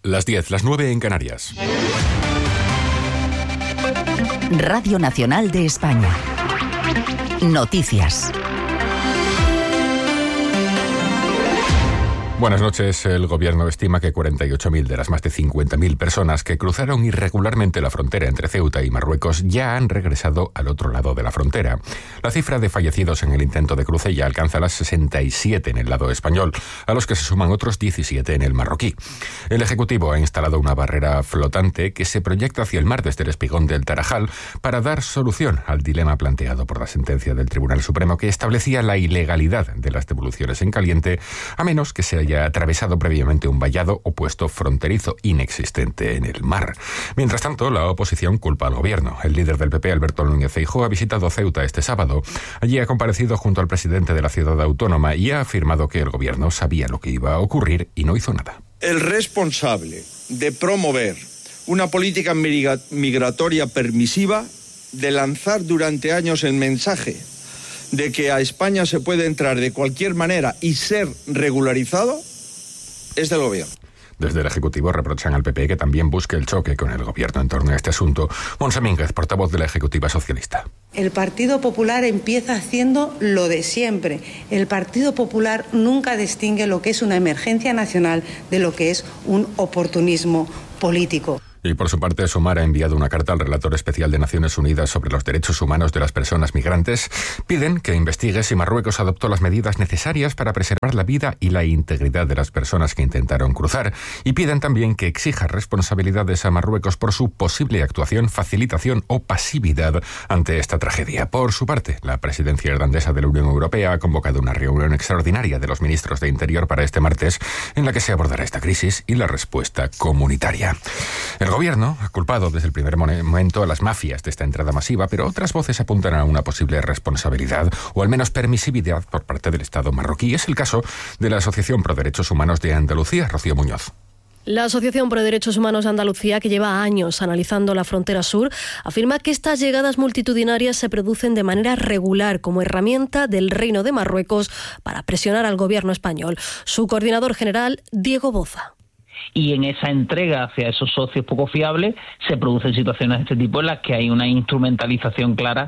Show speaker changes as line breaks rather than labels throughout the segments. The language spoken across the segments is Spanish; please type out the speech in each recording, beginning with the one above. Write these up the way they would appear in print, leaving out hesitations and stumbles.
Las 10, las 9 en Canarias.
Radio Nacional de España. Noticias.
Buenas noches. El Gobierno estima que 48.000 de las más de 50.000 personas que cruzaron irregularmente la frontera entre Ceuta y Marruecos ya han regresado al otro lado de la frontera. La cifra de fallecidos en el intento de cruce ya alcanza las 67 en el lado español, a los que se suman otros 17 en el marroquí. El Ejecutivo ha instalado una barrera flotante que se proyecta hacia el mar desde el espigón del Tarajal para dar solución al dilema planteado por la sentencia del Tribunal Supremo que establecía la ilegalidad de las devoluciones en caliente, a menos que se haya atravesado previamente un vallado o puesto fronterizo inexistente en el mar. Mientras tanto, la oposición culpa al gobierno. El líder del PP, Alberto Núñez Feijóo, ha visitado Ceuta este sábado. Allí ha comparecido junto al presidente de la ciudad autónoma y ha afirmado que el gobierno sabía lo que iba a ocurrir y no hizo nada.
El responsable de promover una política migratoria permisiva, de lanzar durante años el mensaje de que a España se puede entrar de cualquier manera y ser regularizado, es del gobierno.
Desde el Ejecutivo reprochan al PP que también busque el choque con el gobierno en torno a este asunto. Montse Mínguez, portavoz de la Ejecutiva Socialista.
El Partido Popular empieza haciendo lo de siempre. El Partido Popular nunca distingue lo que es una emergencia nacional de lo que es un oportunismo político.
Y por su parte, Sumar ha enviado una carta al relator especial de Naciones Unidas sobre los derechos humanos de las personas migrantes. Piden que investigue si Marruecos adoptó las medidas necesarias para preservar la vida y la integridad de las personas que intentaron cruzar. Y piden también que exija responsabilidades a Marruecos por su posible actuación, facilitación o pasividad ante esta tragedia. Por su parte, la presidencia irlandesa de la Unión Europea ha convocado una reunión extraordinaria de los ministros de Interior para este martes, en la que se abordará esta crisis y la respuesta comunitaria. El gobierno ha culpado desde el primer momento a las mafias de esta entrada masiva, pero otras voces apuntan a una posible responsabilidad o al menos permisividad por parte del Estado marroquí. Es el caso de la Asociación Pro Derechos Humanos de Andalucía, Rocío Muñoz.
La Asociación Pro Derechos Humanos de Andalucía, que lleva años analizando la frontera sur, afirma que estas llegadas multitudinarias se producen de manera regular como herramienta del Reino de Marruecos para presionar al gobierno español. Su coordinador general, Diego Boza.
Y en esa entrega hacia esos socios poco fiables se producen situaciones de este tipo en las que hay una instrumentalización clara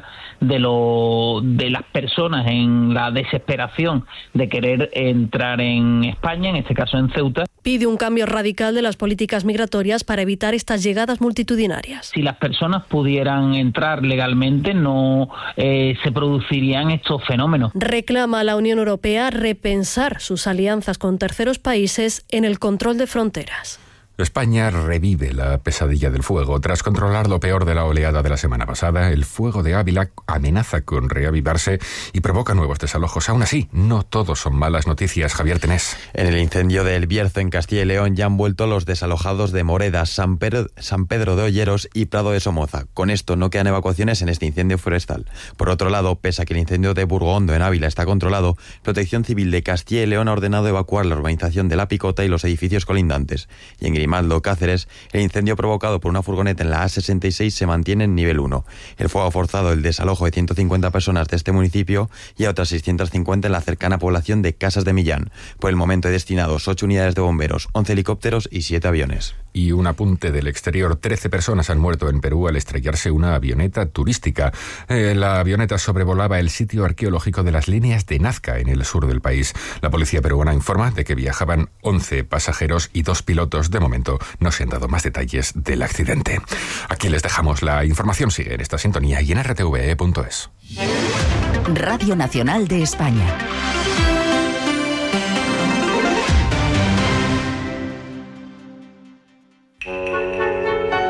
de las personas en la desesperación de querer entrar en España, en este caso en Ceuta.
Pide un cambio radical de las políticas migratorias para evitar estas llegadas multitudinarias.
Si las personas pudieran entrar legalmente, no se producirían estos fenómenos.
Reclama a la Unión Europea repensar sus alianzas con terceros países en el control de fronteras.
España revive la pesadilla del fuego. Tras controlar lo peor de la oleada de la semana pasada, el fuego de Ávila amenaza con reavivarse y provoca nuevos desalojos. Aún así, no todos son malas noticias. Javier Tenés.
En el incendio del Bierzo, en Castilla y León, ya han vuelto los desalojados de Moreda, San Pedro de Olleros y Prado de Somoza. Con esto no quedan evacuaciones en este incendio forestal. Por otro lado, pese a que el incendio de Burgondo, en Ávila, está controlado, Protección Civil de Castilla y León ha ordenado evacuar la urbanización de La Picota y los edificios colindantes. Y en Grimaldo, Cáceres, el incendio provocado por una furgoneta en la A66 se mantiene en nivel 1. El fuego ha forzado el desalojo de 150 personas de este municipio y a otras 650 en la cercana población de Casas de Millán. Por el momento hay destinados 8 unidades de bomberos, 11 helicópteros y 7 aviones.
Y un apunte del exterior. 13 personas han muerto en Perú al estrellarse una avioneta turística. La avioneta sobrevolaba el sitio arqueológico de las líneas de Nazca, en el sur del país. La policía peruana informa de que viajaban 11 pasajeros y 2 pilotos. De momento no se han dado más detalles del accidente. Aquí les dejamos. La información sigue en esta sintonía y en rtve.es.
Radio Nacional de España.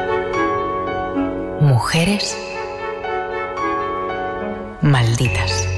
Mujeres malditas.